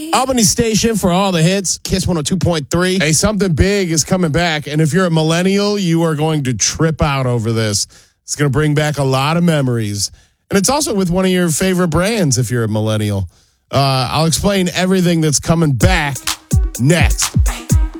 Albany Station for all the hits. Kiss 102.3. Hey, something big is coming back. And if you're a millennial, you are going to trip out over this. It's going to bring back a lot of memories. And it's also with one of your favorite brands if you're a millennial. I'll explain everything that's coming back next.